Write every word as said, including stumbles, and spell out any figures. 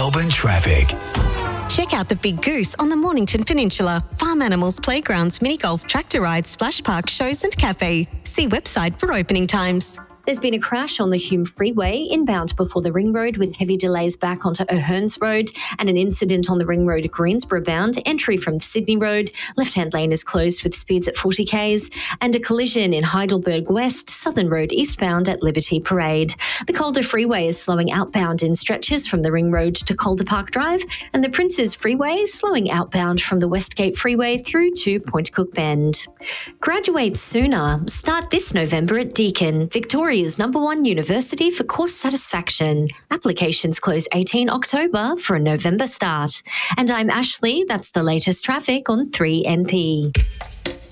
Melbourne traffic. Check out the Big Goose on the Mornington Peninsula. Farm animals, playgrounds, mini golf, tractor rides, splash park, shows and cafe. See website for opening times. There's been a crash on the Hume Freeway inbound before the Ring Road with heavy delays back onto O'Hearns Road, and an incident on the Ring Road Greensborough bound entry from Sydney Road. Left-hand lane is closed with speeds at forty kays, and a collision in Heidelberg West, Southern Road eastbound at Liberty Parade. The Calder Freeway is slowing outbound in stretches from the Ring Road to Calder Park Drive, and the Princes Freeway slowing outbound from the Westgate Freeway through to Point Cook Bend. Graduate sooner. Start this November at Deakin, Victoria's number one university for course satisfaction. Applications close eighteenth October for a November start. And I'm Ashley. That's the latest traffic on three M P.